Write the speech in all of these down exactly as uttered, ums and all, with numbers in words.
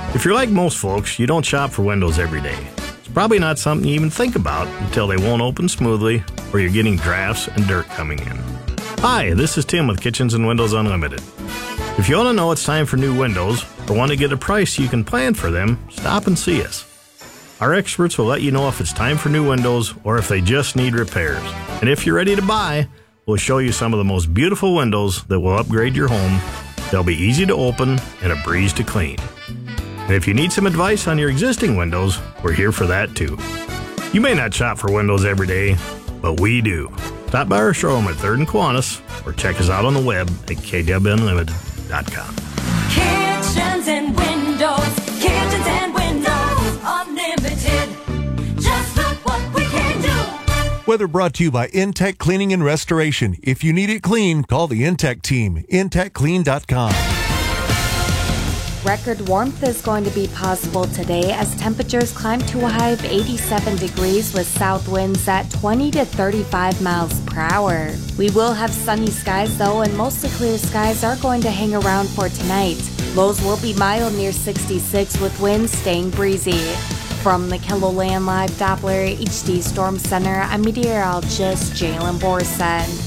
If you're like most folks, you don't shop for windows every day. It's probably not something you even think about until they won't open smoothly or you're getting drafts and dirt coming in. Hi, this is Tim with Kitchens and Windows Unlimited. If you want to know it's time for new windows or want to get a price so you can plan for them, stop and see us. Our experts will let you know if it's time for new windows or if they just need repairs. And if you're ready to buy, we'll show you some of the most beautiful windows that will upgrade your home. They'll be easy to open and a breeze to clean. And if you need some advice on your existing windows, we're here for that too. You may not shop for windows every day, but we do. Stop by our showroom at third and Kiwanis or check us out on the web at k w unlimited dot com. Kitchens and windows, kitchens and windows, unlimited. Just look what we can do. Weather brought to you by Intech Cleaning and Restoration. If you need it clean, call the Intech team. intech clean dot com. Record warmth is going to be possible today as temperatures climb to a high of eighty-seven degrees with south winds at twenty to thirty-five miles per hour. We will have sunny skies though, and mostly clear skies are going to hang around for tonight. Lows will be mild near sixty-six with winds staying breezy. From the KELOLAND Live Doppler H D Storm Center, I'm meteorologist Jalen Borson.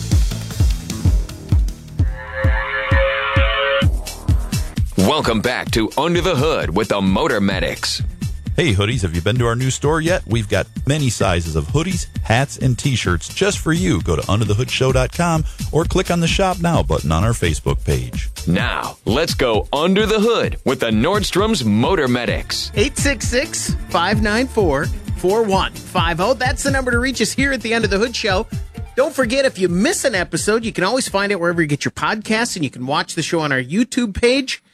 Welcome back to Under the Hood with the Motor Medics. Hey hoodies, have you been to our new store yet? We've got many sizes of hoodies, hats, and t-shirts just for you. Go to under the hood show dot com or click on the Shop Now button on our Facebook page. Now, let's go under the hood with the Nordstrom's Motor Medics. eight six six, five nine four, four one five zero. That's the number to reach us here at the Under the Hood Show. Don't forget, if you miss an episode, you can always find it wherever you get your podcasts, and you can watch the show on our YouTube page.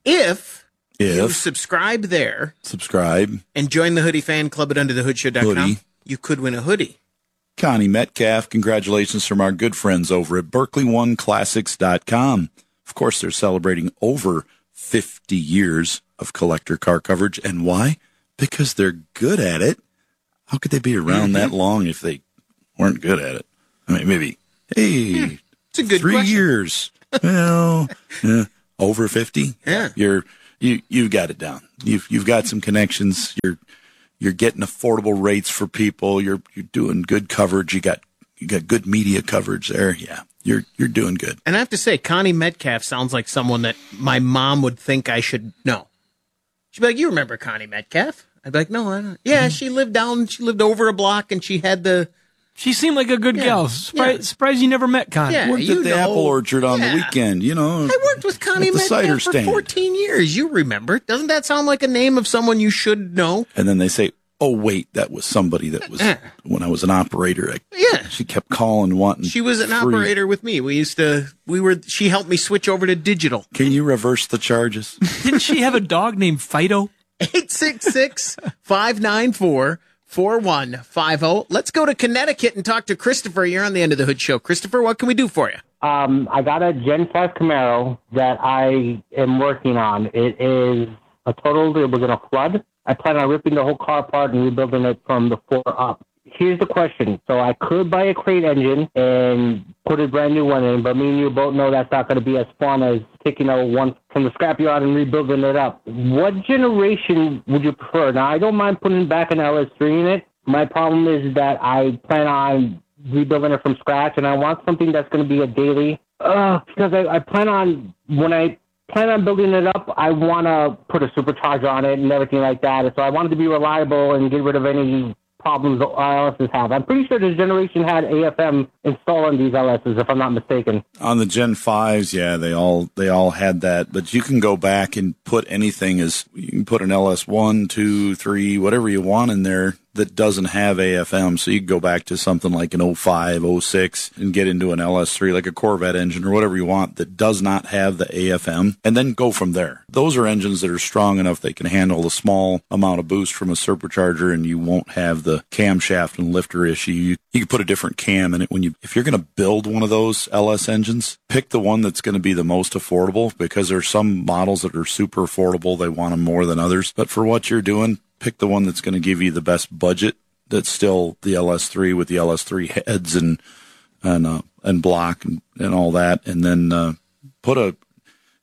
If, if you subscribe there, subscribe, and join the Hoodie Fan Club at under the hood show dot com, you could win a hoodie. Connie Metcalf, congratulations from our good friends over at Berkeley One Classics dot com. Of course, they're celebrating over fifty years of collector car coverage. And why? Because they're good at it. How could they be around mm-hmm. that long if they weren't good at it? I mean, maybe, hey, yeah, it's a good three question. years. Well, yeah. Over fifty, yeah, you're you you've got it down. You've you've got some connections. You're you're getting affordable rates for people. You're you're doing good coverage. You got you got good media coverage there. Yeah, you're you're doing good. And I have to say, Connie Metcalf sounds like someone that my mom would think I should know. She'd be like, "You remember Connie Metcalf?" I'd be like, "No, I don't." Yeah, she lived down. She lived over a block, and she had the. She seemed like a good yeah. gal. Surprised, yeah. surprised you never met Connie. Yeah, worked you at the know. apple orchard on yeah. the weekend, you know. I worked with Connie Metcalf for stand. fourteen years. You remember. Doesn't that sound like a name of someone you should know? And then they say, oh, wait, that was somebody that was, yeah. when I was an operator. I, yeah. She kept calling, wanting She was an free. operator with me. We used to, we were, she helped me switch over to digital. Can you reverse the charges? Didn't she have a dog named Fido? eight six six, five nine four, four one five zero. Let's go to Connecticut and talk to Christopher. You're on the End of the Hood Show. Christopher, what can we do for you? Um, I got a Gen five Camaro that I am working on. It is a total, we're going to flood. I plan on ripping the whole car apart and rebuilding it from the floor up. Here's the question. So I could buy a crate engine and put a brand new one in, but me and you both know that's not going to be as fun as taking out one from the scrapyard and rebuilding it up. What generation would you prefer? Now, I don't mind putting back an L S three in it. My problem is that I plan on rebuilding it from scratch, and I want something that's going to be a daily. Uh, because I, I plan on, when I plan on building it up, I want to put a supercharger on it and everything like that. So I want it to be reliable and get rid of any problems that L Ss have. I'm pretty sure this generation had A F M installed on these L Ss, if I'm not mistaken. On the Gen fives, yeah, they all they all had that. But you can go back and put anything as you can put an L S one, two, three, whatever you want in there that doesn't have A F M. So you can go back to something like an oh five, oh six and get into an L S three, like a Corvette engine or whatever you want that does not have the A F M, and then go from there. Those are engines that are strong enough they can handle the small amount of boost from a supercharger, and you won't have the camshaft and lifter issue. You, you can put a different cam in it. When you, if you're going to build one of those L S engines, pick the one that's going to be the most affordable, because there's some models that are super affordable. They want them more than others. But for what you're doing, pick the one that's going to give you the best budget. That's still the L S three with the L S three heads and and uh, and block and, and all that, and then uh, put a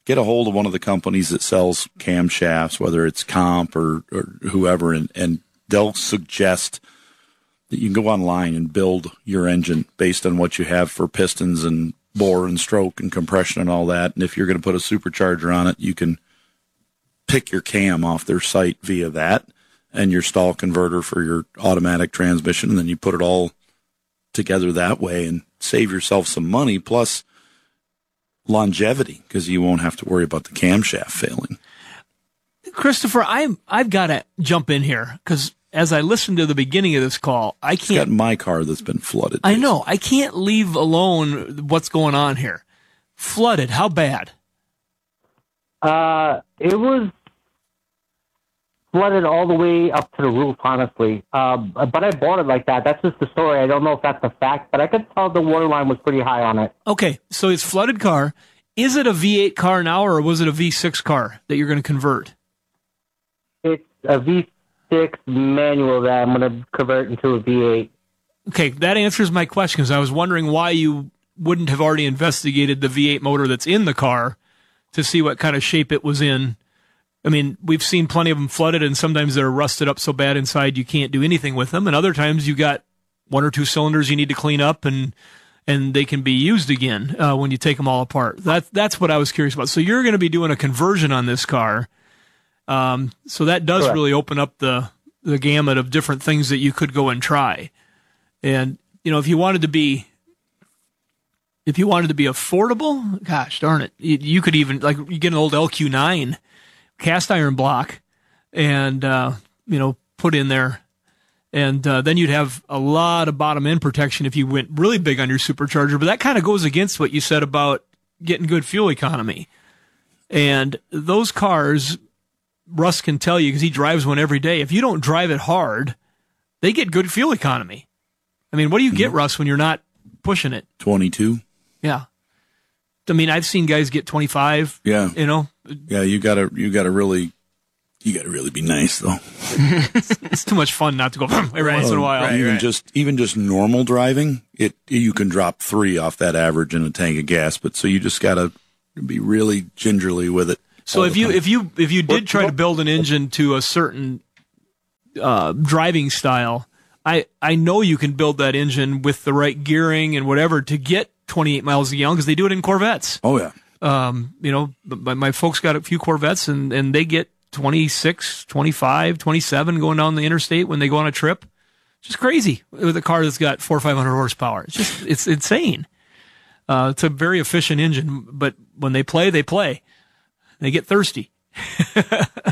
get a hold of one of the companies that sells camshafts, whether it's Comp or, or whoever, and, and they'll suggest that you can go online and build your engine based on what you have for pistons and bore and stroke and compression and all that. And if you're going to put a supercharger on it, you can pick your cam off their site via that and your stall converter for your automatic transmission. And then you put it all together that way and save yourself some money plus longevity because you won't have to worry about the camshaft failing. Christopher, I'm, I've got to jump in here because as I listened to the beginning of this call, I can't. It's got my car that's been flooded. I know. I can't leave alone what's going on here. Flooded. How bad? Uh, it was flooded all the way up to the roof, honestly. Uh, but I bought it like that. That's just the story. I don't know if that's a fact, but I could tell the water line was pretty high on it. Okay, so it's flooded car. Is it a V eight car now, or was it a V six car that you're going to convert? It's a V six manual that I'm going to convert into a V eight. Okay, that answers my question, because I was wondering why you wouldn't have already investigated the V eight motor that's in the car to see what kind of shape it was in. I mean, we've seen plenty of them flooded, and sometimes they're rusted up so bad inside you can't do anything with them, and other times you got one or two cylinders you need to clean up, and and they can be used again uh, when you take them all apart. That, that's what I was curious about. So you're going to be doing a conversion on this car. Um, so that does Correct. really open up the, the gamut of different things that you could go and try. And, you know, if you wanted to be, if you wanted to be affordable, gosh darn it, you, you could even, like, you get an old L Q nine cast iron block and, uh, you know, put in there. And, uh, then you'd have a lot of bottom end protection if you went really big on your supercharger. But that kind of goes against what you said about getting good fuel economy. And those cars, Russ can tell you because he drives one every day. If you don't drive it hard, they get good fuel economy. I mean, what do you get, Russ, when you're not pushing it? twenty-two. Yeah. I mean, I've seen guys get twenty-five. Yeah. You know? Yeah, you gotta, you gotta really, you gotta really be nice though. it's, it's too much fun not to go every right. once in a while. Right, even right. just, even just normal driving, it, you can drop three off that average in a tank of gas, but so you just gotta be really gingerly with it. So if you, if you, if you did try to build an engine to a certain, uh, driving style, I, I know you can build that engine with the right gearing and whatever to get twenty-eight miles a gallon because they do it in Corvettes. Oh yeah. Um, you know, my, my folks got a few Corvettes and, and they get twenty-six, twenty-five, twenty-seven going down the interstate when they go on a trip. Just crazy with a car that's got four or five hundred horsepower. It's just, it's insane. Uh, it's a very efficient engine, but when they play, they play. They get thirsty. Does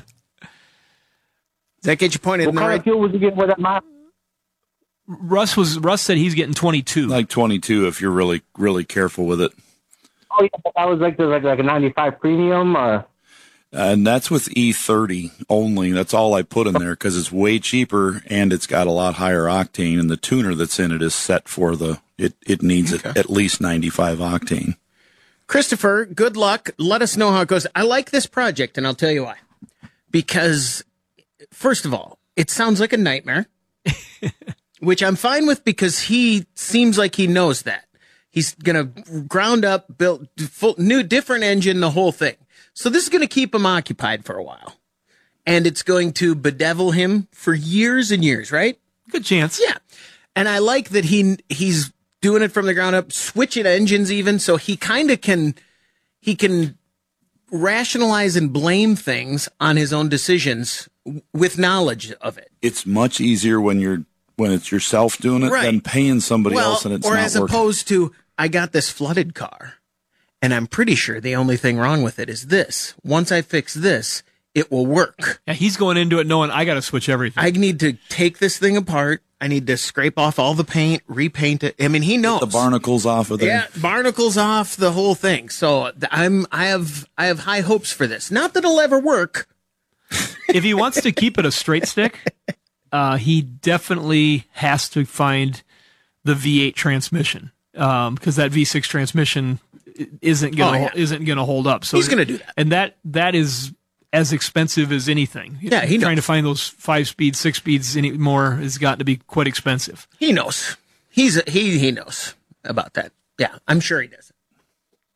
that get you pointed what in the kind right? of fuel would you get with that map? Russ was Russ said he's getting twenty-two. Like twenty-two if you're really really careful with it. Oh yeah, but that was like like like a ninety-five premium or. And that's with E thirty only. That's all I put in there because it's way cheaper and it's got a lot higher octane. And the tuner that's in it is set for the it. It needs okay. it at least ninety-five octane. Christopher, good luck. Let us know how it goes. I like this project, and I'll tell you why. Because, first of all, it sounds like a nightmare, which I'm fine with because he seems like he knows that. He's going to ground up, build full, new, different engine, the whole thing. So this is going to keep him occupied for a while. And it's going to bedevil him for years and years, right? Good chance. Yeah. And I like that he he's doing it from the ground up, switching engines even, so he kind of can, he can rationalize and blame things on his own decisions with knowledge of it. It's much easier when you're, when it's yourself doing it right. than paying somebody well, else and it's or not as working. opposed to, I got this flooded car, and I'm pretty sure the only thing wrong with it is this. Once I fix this, it will work. Yeah, he's going into it knowing I got to switch everything. I need to take this thing apart. I need to scrape off all the paint, repaint it. I mean, he knows. Get the barnacles off of there. Yeah, barnacles off, the whole thing. So I'm, I have, I have high hopes for this. Not that it'll ever work. If he wants to keep it a straight stick, uh, he definitely has to find the V eight transmission um, because that V six transmission isn't gonna Oh, yeah. isn't gonna hold up. So He's gonna do that, and that that is as expensive as anything. Yeah, he trying knows. to find those five speeds, six speeds anymore has got to be quite expensive. He knows. He's a, he he knows about that. Yeah, I'm sure he does.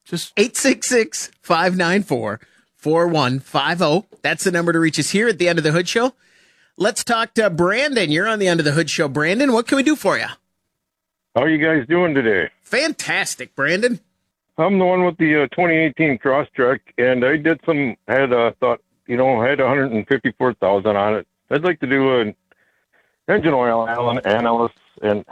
Just eight six six, five nine four, four one five zero. That's the number to reach us here at the End of the Hood Show. Let's talk to Brandon. You're on the End of the Hood Show. Brandon, what can we do for you? How are you guys doing today? Fantastic, Brandon. I'm the one with the uh, twenty eighteen Crosstrek, and I did some, had uh, thought, you know, I had one hundred fifty-four thousand on it. I'd like to do an engine oil analysis and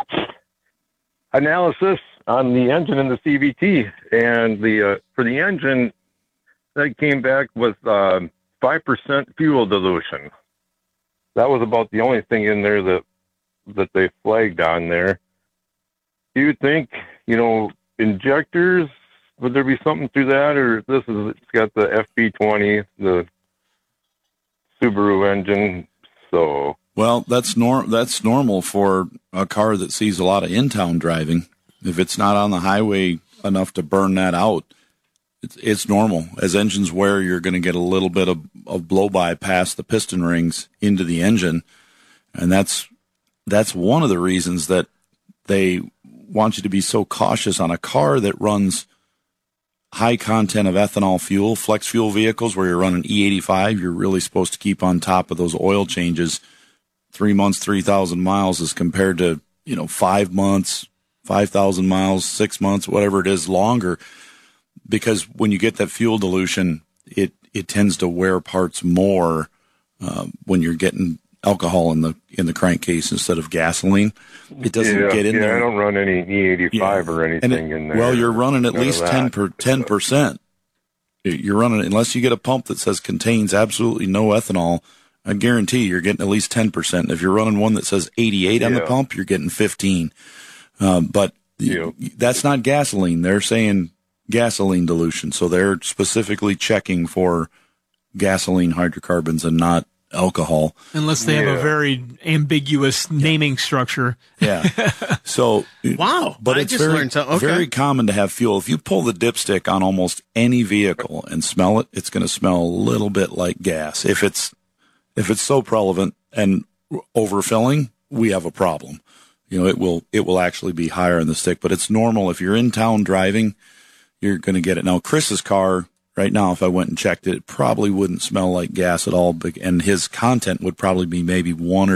analysis on the engine and the C V T, and the uh, for the engine, that came back with uh, five percent fuel dilution. That was about the only thing in there that that they flagged on there. Do you think, you know, injectors, would there be something to that, or this is, it's got the F B twenty, the Subaru engine, so... Well, that's nor- that's normal for a car that sees a lot of in-town driving. If it's not on the highway enough to burn that out, it's, it's normal. As engines wear, you're going to get a little bit of, of blow-by past the piston rings into the engine, and that's that's one of the reasons that they want you to be so cautious on a car that runs high content of ethanol fuel. Flex fuel vehicles where you're running E eighty-five, you're really supposed to keep on top of those oil changes. Three months, three thousand miles as compared to, you know, five months, five thousand miles, six months, whatever it is, longer. Because when you get that fuel dilution, it, it tends to wear parts more uh, when you're getting alcohol in the in the crankcase instead of gasoline. It doesn't yeah, get in yeah, there. I don't run any E eighty-five yeah. or anything it, in there. Well, you're running at None least ten per ten percent. You're running, unless you get a pump that says contains absolutely no ethanol, I guarantee you're getting at least ten percent. If you're running one that says eighty-eight on yeah. the pump, you're getting fifteen. Um, but yeah. that's not gasoline. They're saying gasoline dilution. So they're specifically checking for gasoline hydrocarbons and not alcohol. Unless they yeah. have a very ambiguous naming structure. Yeah. So, wow. But I it's just very, learned something. Okay. very common to have fuel. If you pull the dipstick on almost any vehicle and smell it, it's going to smell a little bit like gas. If it's If it's so prevalent and overfilling, we have a problem. You know, it will it will actually be higher in the stick, but it's normal. If you're in town driving, you're going to get it. Now, Chris's car right now, if I went and checked it, it probably wouldn't smell like gas at all, and his content would probably be maybe one or